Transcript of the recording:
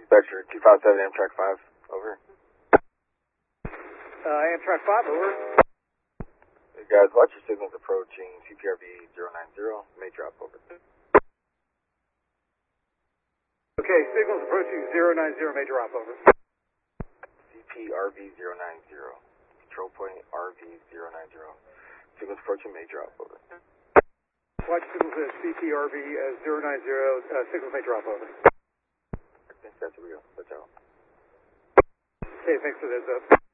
Dispatcher 257 Amtrak 5, over. Amtrak 5, over. Hey guys, watch your signals approaching CPRV 090, may drop, over. Okay, signals approaching 090, may drop, over. CPRV 090, control point RV 090, signals approaching may drop, over. Watch signals at CPRV 090, signals may drop, over. Thanks guys, here we go, let's go. Okay, thanks for the heads up.